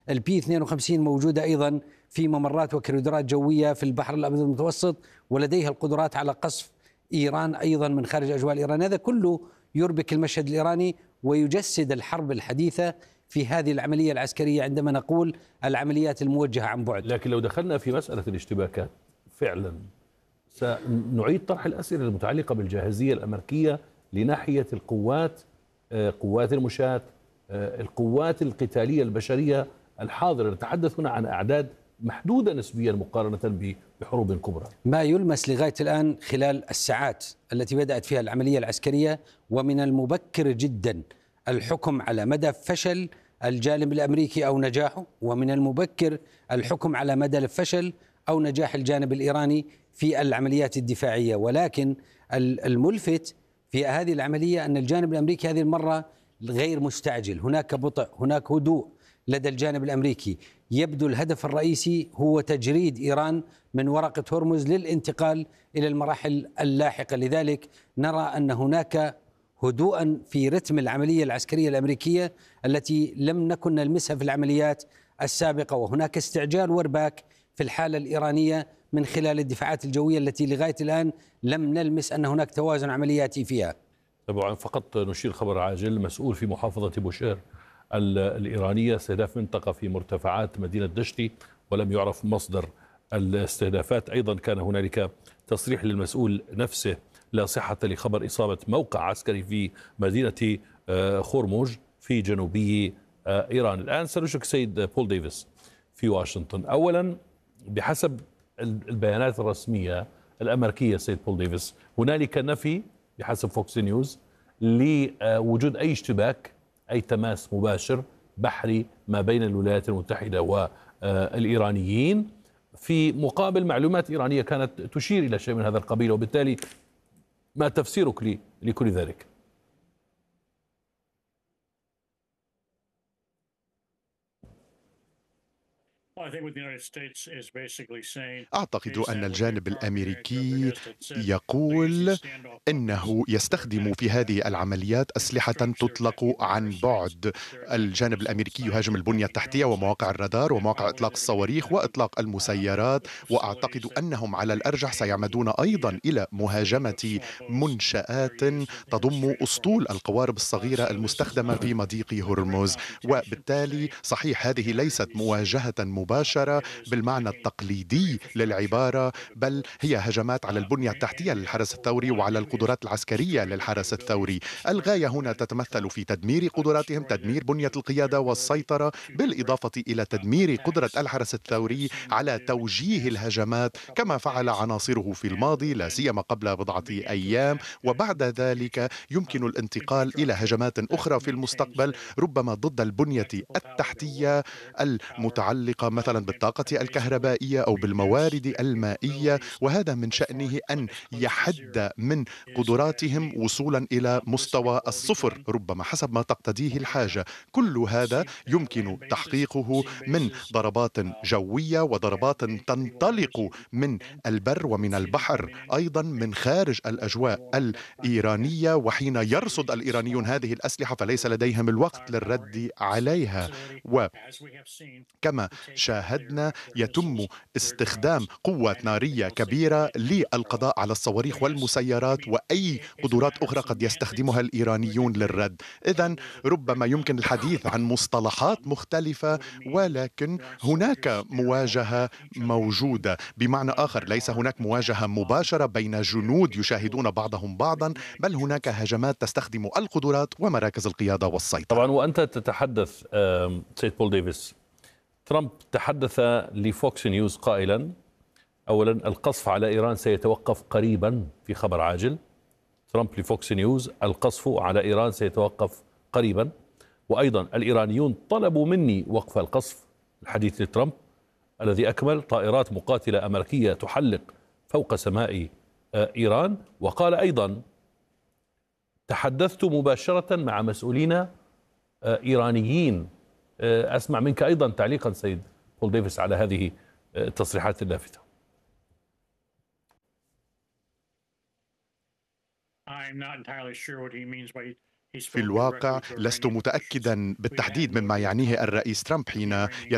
البي 52 موجودة أيضا في ممرات وكوريدورات جوية في البحر الأبيض المتوسط، ولديها القدرات على قصف إيران أيضا من خارج أجواء إيران. هذا كله يربك المشهد الإيراني ويجسد الحرب الحديثة في هذه العملية العسكرية عندما نقول العمليات الموجهة عن بعد. لكن لو دخلنا في مسألة الاشتباكات فعلا سنعيد طرح الأسئلة المتعلقة بالجاهزية الأمريكية لناحية القوات، قوات المشاة، القوات القتالية البشرية الحاضرة. نتحدث هنا عن أعداد محدودة نسبيا مقارنة بحروب كبرى. ما يلمس لغاية الآن خلال الساعات التي بدأت فيها العملية العسكرية، ومن المبكر جدا الحكم على مدى فشل الجانب الأمريكي أو نجاحه، ومن المبكر الحكم على مدى الفشل أو نجاح الجانب الإيراني في العمليات الدفاعية. ولكن الملفت في هذه العملية أن الجانب الأمريكي هذه المرة غير مستعجل، هناك بطء، هناك هدوء لدى الجانب الأمريكي. يبدو الهدف الرئيسي هو تجريد إيران من ورقة هرمز للانتقال إلى المراحل اللاحقة. لذلك نرى أن هناك هدوءا في رتم العملية العسكرية الأمريكية التي لم نكن نلمسها في العمليات السابقة، وهناك استعجال وارباك في الحالة الإيرانية من خلال الدفاعات الجوية التي لغاية الآن لم نلمس أن هناك توازن عملياتي فيها. طبعا فقط نشير خبر عاجل، مسؤول في محافظة بوشير الإيرانية استهداف منطقة في مرتفعات مدينة دشتي ولم يعرف مصدر الاستهدافات. أيضا كان هنالك تصريح للمسؤول نفسه لا صحة لخبر إصابة موقع عسكري في مدينة خورموج في جنوبي إيران. الآن سنشرك سيد بول ديفيس في واشنطن. أولا بحسب البيانات الرسمية الأمريكية سيد بول ديفيس هنالك نفي بحسب فوكس نيوز لوجود أي اشتباك، أي تماس مباشر بحري ما بين الولايات المتحدة والإيرانيين، في مقابل معلومات إيرانية كانت تشير إلى شيء من هذا القبيل. وبالتالي ما تفسيرك لكل ذلك؟ أعتقد أن الجانب الأمريكي يقول إنه يستخدم في هذه العمليات أسلحة تطلق عن بعد. الجانب الأمريكي يهاجم البنية التحتية ومواقع الرادار ومواقع إطلاق الصواريخ وإطلاق المسيرات، وأعتقد أنهم على الأرجح سيعمدون أيضا إلى مهاجمة منشآت تضم أسطول القوارب الصغيرة المستخدمة في مضيق هرمز. وبالتالي صحيح هذه ليست مواجهة مباشرة بالمعنى التقليدي للعبارة، بل هي هجمات على البنية التحتية للحرس الثوري وعلى القدرات العسكرية للحرس الثوري. الغاية هنا تتمثل في تدمير قدراتهم، تدمير بنية القيادة والسيطرة، بالإضافة إلى تدمير قدرة الحرس الثوري على توجيه الهجمات كما فعل عناصره في الماضي، لا سيما قبل بضعة أيام. وبعد ذلك يمكن الانتقال إلى هجمات أخرى في المستقبل، ربما ضد البنية التحتية المتعلقة مثلا بالطاقة الكهربائية أو بالموارد المائية، وهذا من شأنه أن يحد من قدراتهم وصولا إلى مستوى الصفر ربما حسب ما تقتضيه الحاجة. كل هذا يمكن تحقيقه من ضربات جوية وضربات تنطلق من البر ومن البحر، أيضا من خارج الأجواء الإيرانية. وحين يرصد الإيرانيون هذه الأسلحة فليس لديهم الوقت للرد عليها. وكما شاهدنا يتم استخدام قوات نارية كبيرة للقضاء على الصواريخ والمسيرات وأي قدرات أخرى قد يستخدمها الإيرانيون للرد. إذن ربما يمكن الحديث عن مصطلحات مختلفة، ولكن هناك مواجهة موجودة. بمعنى آخر ليس هناك مواجهة مباشرة بين جنود يشاهدون بعضهم بعضا، بل هناك هجمات تستخدم القدرات ومراكز القيادة والسيطرة. طبعا وأنت تتحدث سيد بول ديفيس، ترامب تحدث لفوكس نيوز قائلا أولا القصف على إيران سيتوقف قريبا، في خبر عاجل. ترامب لفوكس نيوز القصف على إيران سيتوقف قريبا، وأيضا الإيرانيون طلبوا مني وقف القصف. الحديث لترامب الذي أكمل طائرات مقاتلة أمريكية تحلق فوق سماء إيران. وقال أيضا تحدثت مباشرة مع مسؤولين إيرانيين. أسمع منك أيضا تعليقا سيد بول ديفيس على هذه التصريحات اللافتة. في الواقع لست متأكدا بالتحديد مما يعنيه الرئيس ترامب حين